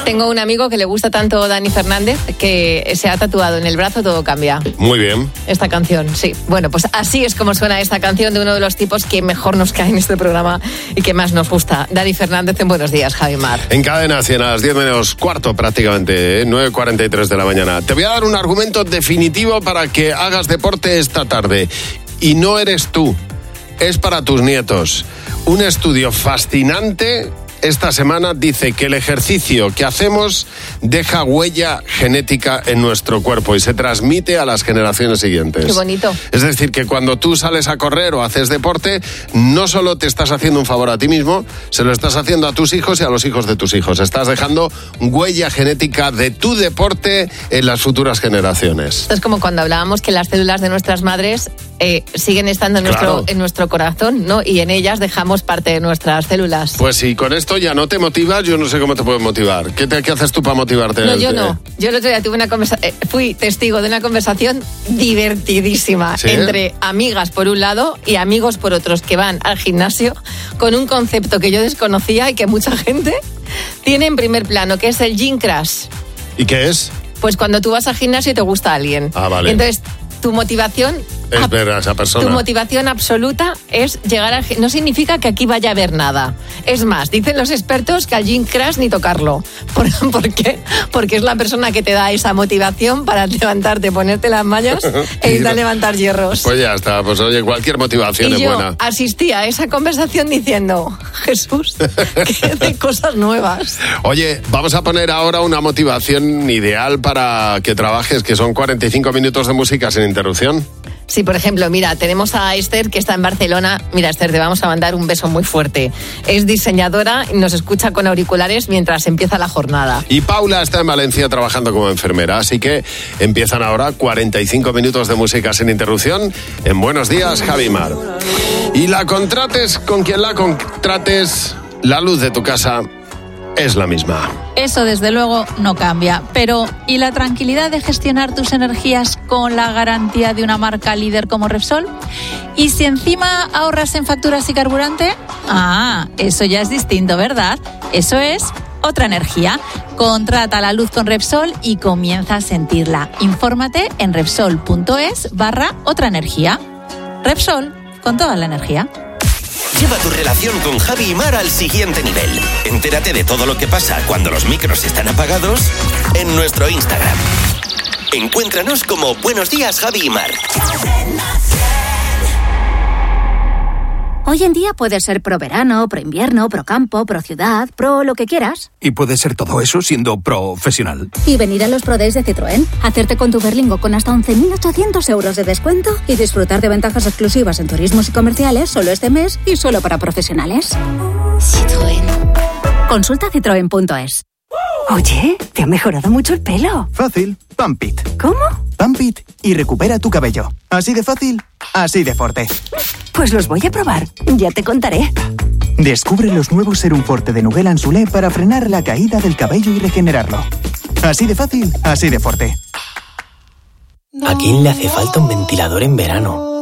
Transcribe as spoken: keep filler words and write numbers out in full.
Tengo un amigo que le gusta tanto Dani Fernández que se ha tatuado en el brazo Todo cambia. Muy bien. Esta canción, sí. Bueno, pues así es como suena esta canción de uno de los tipos que mejor nos cae en este programa y que más nos gusta. Dani Fernández en Buenos Días, Javi Mar. En Cadena cien a las diez menos cuarto prácticamente, ¿eh? nueve cuarenta y tres de la mañana. Te voy a dar un argumento definitivo para que hagas deporte esta tarde. Y no eres tú, es para tus nietos. Un estudio fascinante esta semana dice que el ejercicio que hacemos deja huella genética en nuestro cuerpo y se transmite a las generaciones siguientes. Qué bonito. Es decir, que cuando tú sales a correr o haces deporte, no solo te estás haciendo un favor a ti mismo, se lo estás haciendo a tus hijos y a los hijos de tus hijos. Estás dejando huella genética de tu deporte en las futuras generaciones. Esto es como cuando hablábamos que las células de nuestras madres eh, siguen estando en, Claro. nuestro, en nuestro corazón, ¿no? Y en ellas dejamos parte de nuestras células. Pues si con esto ya no te motivas, yo no sé cómo te puedes motivar. ¿Qué, te, qué haces tú para motivarte? No, yo no. Yo el otro día tuve una conversa- eh, fui testigo de una conversación divertidísima ¿Sí? entre amigas por un lado y amigos por otros que van al gimnasio con un concepto que yo desconocía y que mucha gente tiene en primer plano, que es el gym crush. ¿Y qué es? Pues cuando tú vas al gimnasio y te gusta alguien. Ah, vale. Y entonces tu motivación... Es ab- ver a esa persona. Tu motivación absoluta es llegar al... gi- No significa que aquí vaya a haber nada. Es más, dicen los expertos que al gym crash ni tocarlo. ¿Por, ¿Por qué? Porque es la persona que te da esa motivación para levantarte, ponerte las mallas e ir a levantar hierros. Pues ya está, pues oye, cualquier motivación y es yo buena. asistí a esa conversación diciendo, Jesús, que de cosas nuevas. Oye, vamos a poner ahora una motivación ideal para que trabajes, que son cuarenta y cinco minutos de música sin interrupción. Sí, por ejemplo, mira, tenemos a Esther que está en Barcelona. Mira, Esther, te vamos a mandar un beso muy fuerte. Es diseñadora y nos escucha con auriculares mientras empieza la jornada. Y Paula está en Valencia trabajando como enfermera, así que empiezan ahora cuarenta y cinco minutos de música sin interrupción en Buenos Días, Javi Mar. Y la contrates con quien la contrates, la luz de tu casa es la misma. Eso desde luego no cambia, pero ¿y la tranquilidad de gestionar tus energías con la garantía de una marca líder como Repsol? ¿Y si encima ahorras en facturas y carburante? Ah, eso ya es distinto, ¿verdad? Eso es otra energía. Contrata la luz con Repsol y comienza a sentirla. Infórmate en Repsol.es barra otra energía. Repsol, con toda la energía. Lleva tu relación con Javi y Mar al siguiente nivel. Entérate de todo lo que pasa cuando los micros están apagados en nuestro Instagram. Encuéntranos como Buenos Días, Javi y Mar. Hoy en día puedes ser pro verano, pro invierno, pro campo, pro ciudad, pro lo que quieras. Y puede ser todo eso siendo profesional. Y venir a los Pro Days de Citroën, hacerte con tu Berlingo con hasta once mil ochocientos euros de descuento y disfrutar de ventajas exclusivas en turismos y comerciales solo este mes y solo para profesionales. Citroën. Consulta citroen punto es. Oye, te ha mejorado mucho el pelo. Fácil, Pump It. ¿Cómo? Pump It y recupera tu cabello. Así de fácil, así de fuerte. Pues los voy a probar. Ya te contaré. Descubre los nuevos Serum Forte de Nugel Anzulé para frenar la caída del cabello y regenerarlo. Así de fácil, así de fuerte. ¿A quién le hace falta un ventilador en verano?